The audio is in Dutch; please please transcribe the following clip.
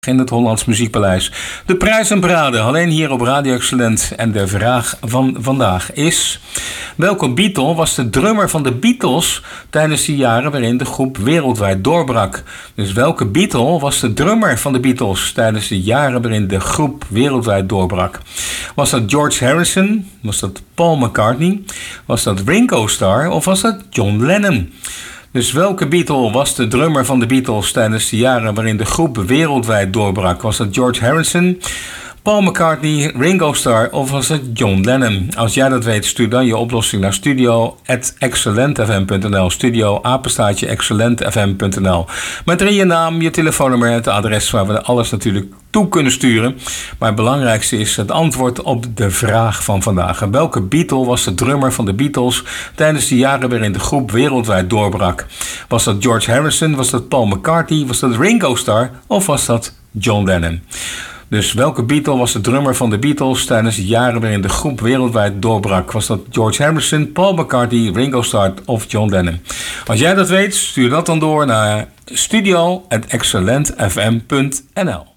In het Hollands Muziekpaleis. De prijs en parade, alleen hier op Radio Excellent. En de vraag van vandaag is: welke Beatle was de drummer van de Beatles tijdens de jaren waarin de groep wereldwijd doorbrak? Dus welke Beatle was de drummer van de Beatles tijdens de jaren waarin de groep wereldwijd doorbrak? Was dat George Harrison? Was dat Paul McCartney? Was dat Ringo Starr? Of was dat John Lennon? Dus welke Beatle was de drummer van de Beatles tijdens de jaren waarin de groep wereldwijd doorbrak? Was dat George Harrison, Paul McCartney, Ringo Starr of was het John Lennon? Als jij dat weet, stuur dan je oplossing naar studio@excellentfm.nl. Studio@excellentfm.nl. Met erin je naam, je telefoonnummer en het adres waar we alles natuurlijk toe kunnen sturen. Maar het belangrijkste is het antwoord op de vraag van vandaag. Welke Beatle was de drummer van de Beatles tijdens de jaren waarin de groep wereldwijd doorbrak? Was dat George Harrison, was dat Paul McCartney, was dat Ringo Starr of was dat John Lennon? Dus welke Beatle was de drummer van de Beatles tijdens de jaren waarin de groep wereldwijd doorbrak? Was dat George Harrison, Paul McCartney, Ringo Starr of John Lennon? Als jij dat weet, stuur dat dan door naar studio@excellentfm.nl.